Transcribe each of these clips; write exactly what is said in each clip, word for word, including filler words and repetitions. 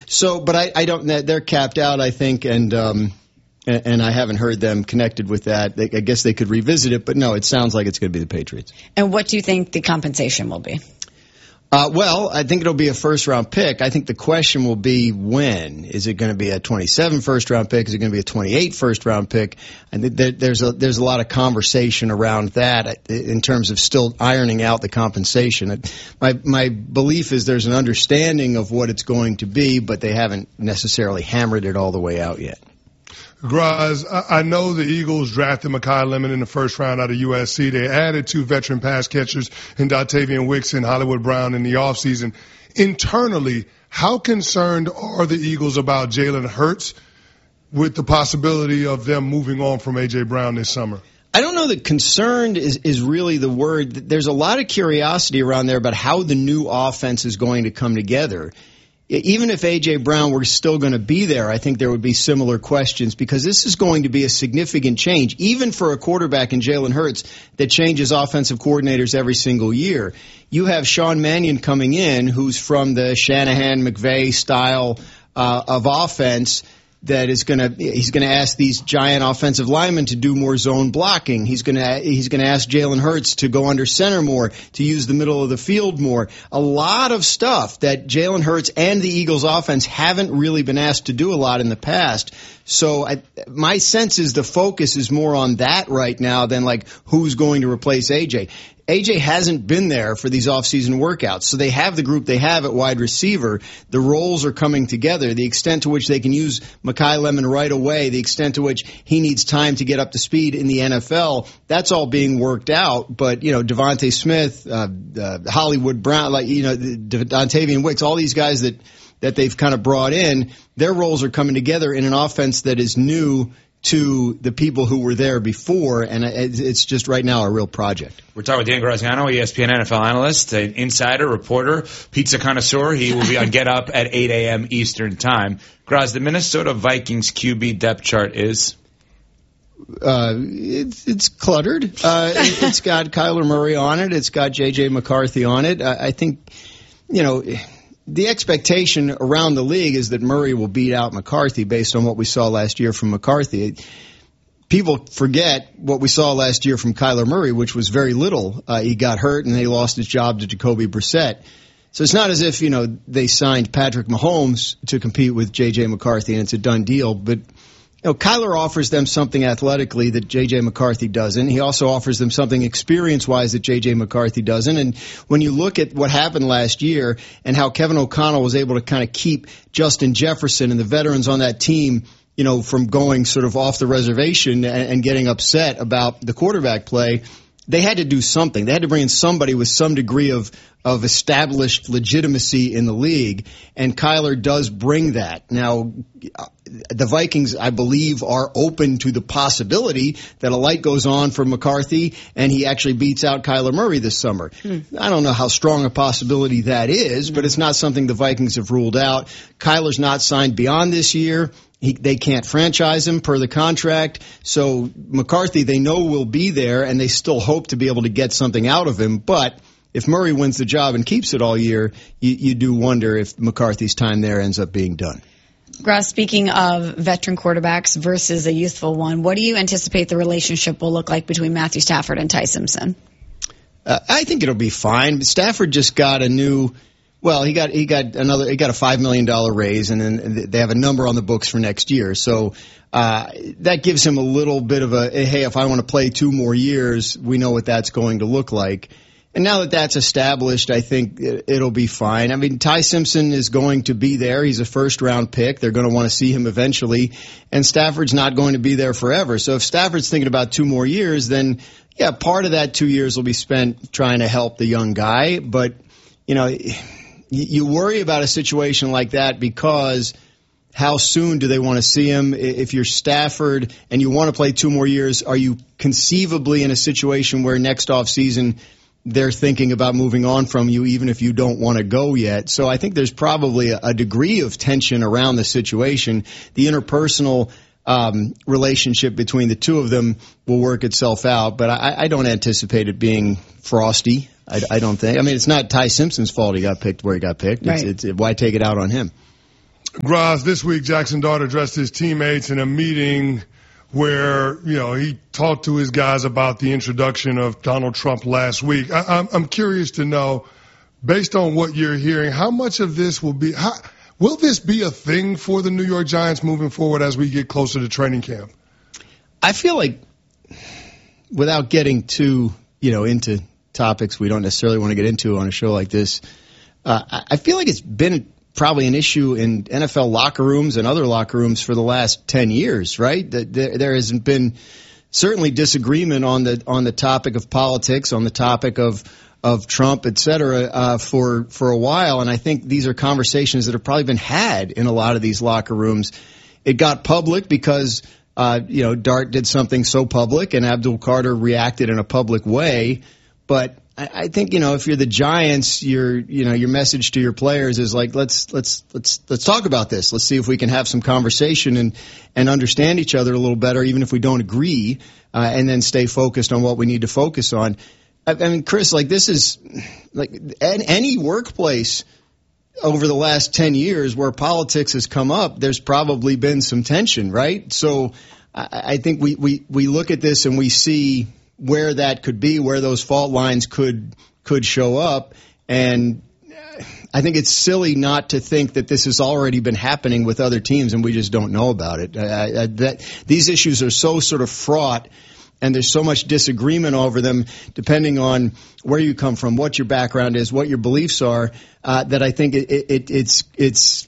So, but I, I don't. They're capped out, I think, and um, and, and I haven't heard them connected with that. They, I guess they could revisit it, but no, it sounds like it's going to be the Patriots. And what do you think the compensation will be? Uh, well, I think it'll be a first-round pick. I think the question will be when. Is it going to be a twenty-seven first-round pick? Is it going to be a twenty-eight first-round pick? And there, there's a there's a lot of conversation around that in terms of still ironing out the compensation. My my belief is there's an understanding of what it's going to be, but they haven't necessarily hammered it all the way out yet. Graz, I know the Eagles drafted Makai Lemon in the first round out of U S C. They added two veteran pass catchers in Dontavian Wicks and Hollywood Brown in the offseason. Internally, how concerned are the Eagles about Jalen Hurts with the possibility of them moving on from A J. Brown this summer? I don't know that concerned is, is really the word. There's a lot of curiosity around there about how the new offense is going to come together. Even if A J. Brown were still going to be there, I think there would be similar questions because this is going to be a significant change, even for a quarterback in Jalen Hurts that changes offensive coordinators every single year. You have Sean Mannion coming in, who's from the Shanahan-McVay style uh, of offense. That is going to he's going to ask these giant offensive linemen to do more zone blocking. He's going to he's going to ask Jalen Hurts to go under center more, to use the middle of the field more. A lot of stuff that Jalen Hurts and the Eagles offense haven't really been asked to do a lot in the past. So I, my sense is the focus is more on that right now than like who's going to replace A J. A J hasn't been there for these off-season workouts, so they have the group they have at wide receiver. The roles are coming together. The extent to which they can use Makai Lemon right away, the extent to which he needs time to get up to speed in the N F L, that's all being worked out. But, you know, Devontae Smith, uh, uh, Hollywood Brown, like, you know, Dontavian Wicks, all these guys that, that they've kind of brought in, their roles are coming together in an offense that is new to the people who were there before, and it's just right now a real project. We're talking with Dan Graziano, E S P N N F L analyst, an insider, reporter, pizza connoisseur. He will be on Get Up at eight a.m. Eastern Time. Graz, the Minnesota Vikings Q B depth chart is? Uh, it's, it's cluttered. Uh, it, it's got Kyler Murray on it. It's got J J. McCarthy on it. I, I think, you know... The expectation around the league is that Murray will beat out McCarthy based on what we saw last year from McCarthy. People forget what we saw last year from Kyler Murray, which was very little. Uh, he got hurt and they lost his job to Jacoby Brissett. So it's not as if, you know, they signed Patrick Mahomes to compete with J J. McCarthy and it's a done deal. But, you know, Kyler offers them something athletically that J J. McCarthy doesn't. He also offers them something experience-wise that J J. McCarthy doesn't. And when you look at what happened last year and how Kevin O'Connell was able to kind of keep Justin Jefferson and the veterans on that team, you know, from going sort of off the reservation and, and getting upset about the quarterback play, they had to do something. They had to bring in somebody with some degree of of established legitimacy in the league, and Kyler does bring that. Now, the Vikings, I believe, are open to the possibility that a light goes on for McCarthy and he actually beats out Kyler Murray this summer. Mm. I don't know how strong a possibility that is, mm. but it's not something the Vikings have ruled out. Kyler's not signed beyond this year. He, they can't franchise him per the contract. So McCarthy, they know will be there, and they still hope to be able to get something out of him. But if Murray wins the job and keeps it all year, you, you do wonder if McCarthy's time there ends up being done. Graz, speaking of veteran quarterbacks versus a youthful one, what do you anticipate the relationship will look like between Matthew Stafford and Ty Simpson? Uh, I think it'll be fine. Stafford just got a new... Well, he got he got another he got a five million dollar raise, and then they have a number on the books for next year. So uh, that gives him a little bit of a hey, if I want to play two more years, we know what that's going to look like. And now that that's established, I think it'll be fine. I mean, Ty Simpson is going to be there. He's a first round pick. They're going to want to see him eventually, and Stafford's not going to be there forever. So if Stafford's thinking about two more years, then yeah, part of that two years will be spent trying to help the young guy. But you know. You worry about a situation like that because how soon do they want to see him? If you're Stafford and you want to play two more years, are you conceivably in a situation where next offseason they're thinking about moving on from you even if you don't want to go yet? So I think there's probably a degree of tension around the situation. The interpersonal um, relationship between the two of them will work itself out, but I, I don't anticipate it being frosty. I, I don't think. I mean, it's not Ty Simpson's fault he got picked where he got picked. It's, right. it's, why take it out on him? Graz, this week Jackson Dart addressed his teammates in a meeting where, you know, he talked to his guys about the introduction of Donald Trump last week. I, I'm, I'm curious to know, based on what you're hearing, how much of this will be, how, will this be a thing for the New York Giants moving forward as we get closer to training camp? I feel like, without getting too, you know, into topics we don't necessarily want to get into on a show like this, uh, I feel like it's been probably an issue in N F L locker rooms and other locker rooms for the last ten years, right? There, there hasn't been certainly disagreement on the on the topic of politics, on the topic of of Trump, et cetera, uh, for for a while, and I think these are conversations that have probably been had in a lot of these locker rooms. It got public because uh, you know Dart did something so public, and Abdul Carter reacted in a public way, but I think, you know, if you're the Giants, your you know your message to your players is like, let's let's let's let's talk about this. Let's see if we can have some conversation and and understand each other a little better, even if we don't agree, uh, and then stay focused on what we need to focus on. I, I mean, Chris, like this is like any workplace over the last ten years where politics has come up. There's probably been some tension, right? So I, I think we, we we look at this and we see where that could be, where those fault lines could could show up. And I think it's silly not to think that this has already been happening with other teams and we just don't know about it. I, I, that these issues are so sort of fraught, and there's so much disagreement over them depending on where you come from, what your background is, what your beliefs are, uh, that I think it, it, it's it's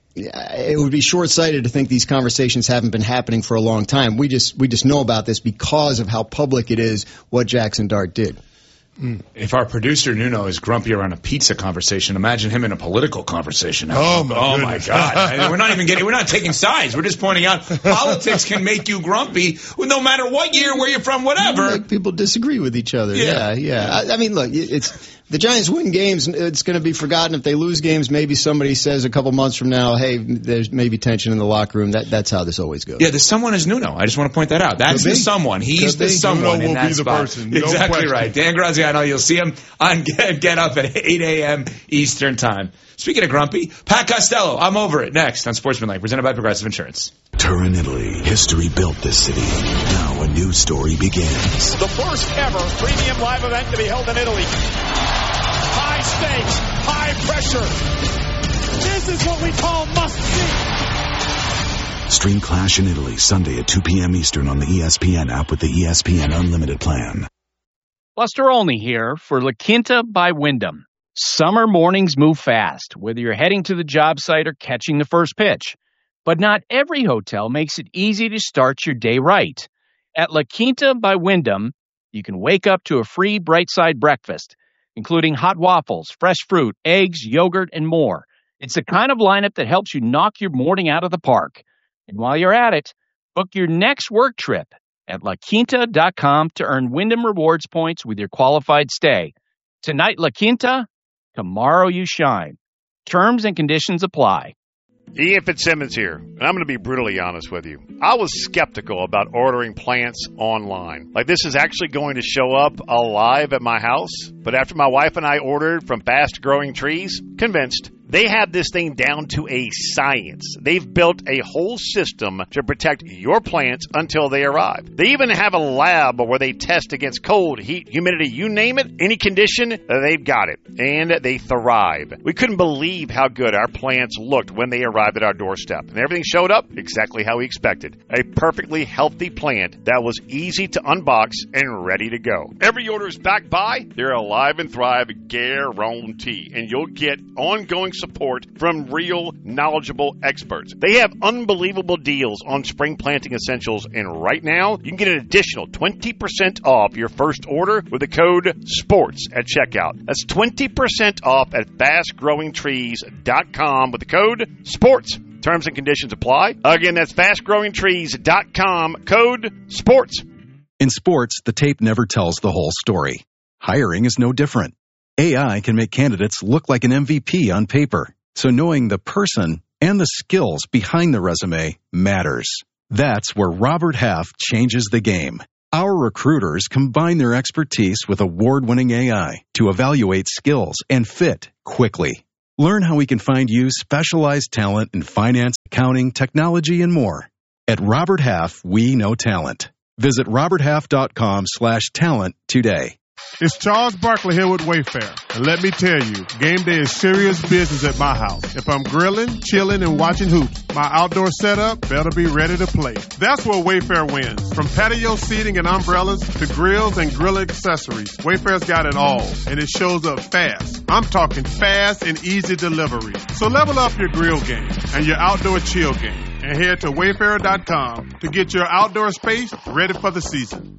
it would be short-sighted to think these conversations haven't been happening for a long time. We just we just know about this because of how public it is what Jackson Dart did. If our producer Nuno is grumpy around a pizza conversation, imagine him in a political conversation. Oh my, oh my God! I mean, we're not even getting. We're not taking sides. We're just pointing out politics can make you grumpy, no matter what year, where you're from, whatever. Like people disagree with each other. Yeah, yeah. yeah. I, I mean, look, it's the Giants win games. It's going to be forgotten. If they lose games, maybe somebody says a couple months from now, "Hey, there's maybe tension in the locker room." That that's how this always goes. Yeah, the someone is Nuno. I just want to point that out. That's the someone. He's Could the be. someone Nuno in will that be the spot. person. No exactly question. right. Dan Graziano. You'll see him on Get, Get Up at eight a.m. Eastern Time. Speaking of grumpy, Pat Costello. I'm over it. Next on Sportsmanlike, presented by Progressive Insurance. Turin, Italy. History built this city. Now a new story begins. The first ever premium live event to be held in Italy. High stakes, high pressure. This is what we call must-see. Stream Clash in Italy Sunday at two p.m. Eastern on the E S P N app with the E S P N Unlimited plan. Buster Olney here for La Quinta by Wyndham. Summer mornings move fast, whether you're heading to the job site or catching the first pitch. But not every hotel makes it easy to start your day right. At La Quinta by Wyndham, you can wake up to a free Bright Side breakfast, including hot waffles, fresh fruit, eggs, yogurt, and more. It's the kind of lineup that helps you knock your morning out of the park. And while you're at it, book your next work trip at La Quinta dot com to earn Wyndham Rewards points with your qualified stay. Tonight, La Quinta. Tomorrow, you shine. Terms and conditions apply. Ian Fitzsimmons here, and I'm going to be brutally honest with you. I was skeptical about ordering plants online. Like, this is actually going to show up alive at my house. But after my wife and I ordered from Fast Growing Trees, convinced. They have this thing down to a science. They've built a whole system to protect your plants until they arrive. They even have a lab where they test against cold, heat, humidity, you name it, any condition, they've got it. And they thrive. We couldn't believe how good our plants looked when they arrived at our doorstep. And everything showed up exactly how we expected. A perfectly healthy plant that was easy to unbox and ready to go. Every order is backed by their Alive and Thrive guarantee. And you'll get ongoing support from real, knowledgeable experts. They have unbelievable deals on spring planting essentials, and right now, you can get an additional twenty percent off your first order with the code SPORTS at checkout. That's twenty percent off at fast growing trees dot com with the code SPORTS. Terms and conditions apply. Again, that's fast growing trees dot com, code SPORTS. In sports, the tape never tells the whole story. Hiring is no different. A I can make candidates look like an M V P on paper, so knowing the person and the skills behind the resume matters. That's where Robert Half changes the game. Our recruiters combine their expertise with award-winning A I to evaluate skills and fit quickly. Learn how we can find you specialized talent in finance, accounting, technology, and more. At Robert Half, we know talent. Visit roberthalf.com slash talent today. It's Charles Barkley here with Wayfair. And let me tell you, game day is serious business at my house. If I'm grilling, chilling, and watching hoops, my outdoor setup better be ready to play. That's where Wayfair wins. From patio seating and umbrellas to grills and grill accessories, Wayfair's got it all, and it shows up fast. I'm talking fast and easy delivery. So level up your grill game and your outdoor chill game, and head to wayfair dot com to get your outdoor space ready for the season.